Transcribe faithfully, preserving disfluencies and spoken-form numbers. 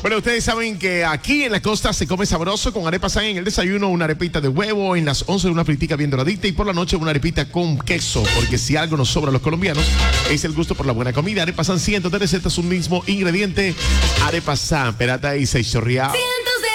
Bueno, ustedes saben que aquí en la costa se come sabroso con arepas en el desayuno, una arepita de huevo, en las once una fritica bien doradita y por la noche una arepita con queso, porque si algo nos sobra a los colombianos es el gusto por la buena comida. Arepas San, cientos de recetas, un mismo ingrediente. Arepas San, Perata y Seis Chorreado.